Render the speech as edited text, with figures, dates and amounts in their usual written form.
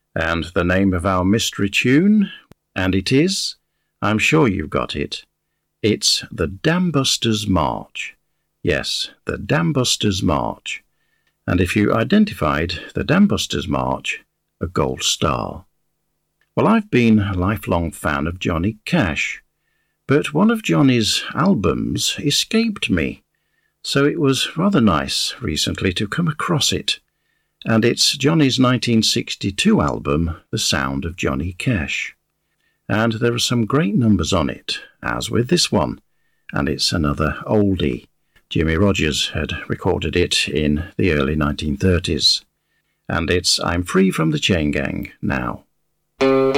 And the name of our mystery tune, and it is, I'm sure you've got it, it's the Dambusters March. Yes, the Dambusters March. And if you identified the Dambusters March, a gold star. Well, I've been a lifelong fan of Johnny Cash, but one of Johnny's albums escaped me, so it was rather nice recently to come across it. And it's Johnny's 1962 album, The Sound of Johnny Cash. And there are some great numbers on it, as with this one, and it's another oldie. Jimmie Rodgers had recorded it in the early 1930s. And it's I'm Free from the Chain Gang now.